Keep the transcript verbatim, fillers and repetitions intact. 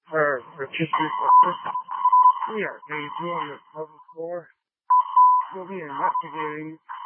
for for Chief We are day two on the puzzle floor. We'll be investigating